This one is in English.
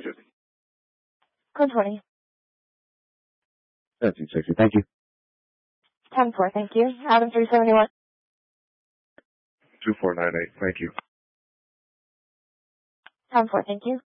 250. Code 20. 1760. Thank you. 10-4, thank you. Adam 371. 2498. Thank you. 10-4, thank you.